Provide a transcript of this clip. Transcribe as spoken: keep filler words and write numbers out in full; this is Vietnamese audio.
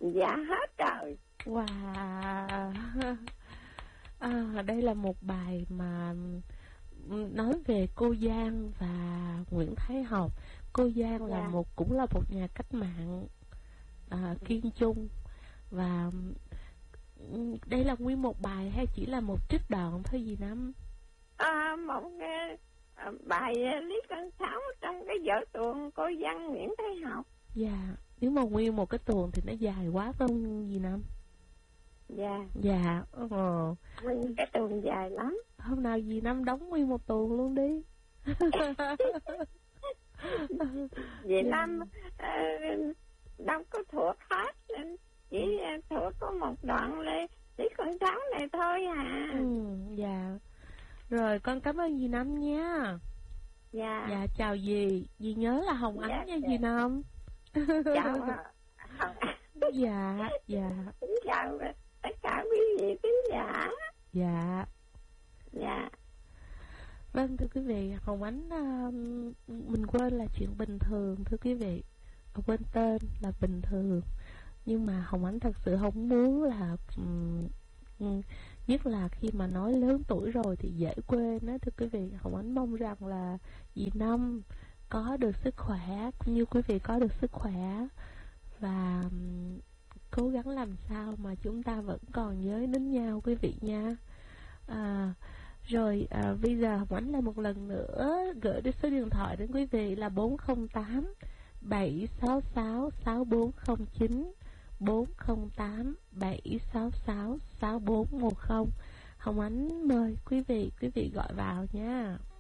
Dạ hết rồi. Wow. À, đây là một bài mà nói về cô Giang và Nguyễn Thái Học. Cô Giang là Dạ. một cũng là một nhà cách mạng à, kiên trung. Và đây là nguyên một bài hay chỉ là một trích đoạn thôi gì Năm? À, một uh, bài Lý Cân Sáu trong cái vở tuồng cô Giang Nguyễn Thái Học. Dạ, nếu mà nguyên một cái tuồng thì nó dài quá phải không gì Năm? Dạ. Dạ. Ờ. Nguyên cái tuồng dài lắm. Hôm nào dì Năm đóng nguyên một tuồng luôn đi. Dì Năm uh, đâu có thuộc hết nên chỉ uh, thuộc có một đoạn lên chỉ con sáu này thôi à. Ừ, dạ. Rồi con cảm ơn dì Năm nha. Dạ. Dạ chào dì. Dì nhớ là Hồng Ánh dạ, nha dạ. dì Năm. Chào Hồng Ánh. Dạ, dạ. Xin chào tất cả quý vị khán giả. Dạ. Dạ. Vâng thưa quý vị, Hồng Ánh uh, mình quên là chuyện bình thường thưa quý vị. Quên tên là bình thường. Nhưng mà Hồng Ánh thật sự không muốn là um, nhất là khi mà nói lớn tuổi rồi thì dễ quên đó thưa quý vị. Hồng Ánh mong rằng là dì Năm có được sức khỏe cũng như quý vị có được sức khỏe và um, cố gắng làm sao mà chúng ta vẫn còn nhớ đến nhau quý vị nha. À, rồi à, bây giờ Hồng Ánh lại một lần nữa gửi đến số điện thoại đến quý vị là bốn không tám bảy sáu sáu sáu bốn không chín, bốn không tám bảy sáu sáu sáu bốn một không. Hồng Ánh mời quý vị quý vị gọi vào nha.